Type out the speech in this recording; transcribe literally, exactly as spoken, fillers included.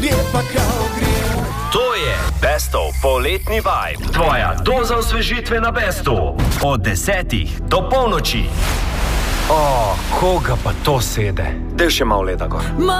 To je Bestov poletni vibe. Tvoja doza osvežitve na Bestu. Od desetih do polnoči. O, koga pa to sede? Dej še malo leda gor.